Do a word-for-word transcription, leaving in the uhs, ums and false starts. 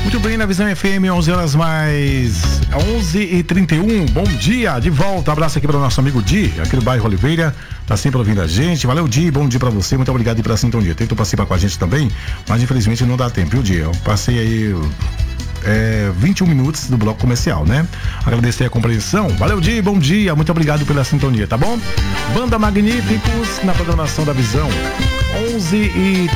Muito bem, na Visão F M, onze horas mais onze e trinta e um. Bom dia, de volta. Abraço aqui para o nosso amigo Di, aqui do bairro Oliveira. Tá sempre ouvindo a gente. Valeu, Di. Bom dia para você. Muito obrigado aí pela sintonia. Tentou participar com a gente também, mas infelizmente não dá tempo, viu, Di? Eu passei aí é, vinte e um minutos do bloco comercial, né? Agradecer a compreensão. Valeu, Di. Bom dia. Muito obrigado pela sintonia, tá bom? Banda Magníficos na programação da Visão. onze e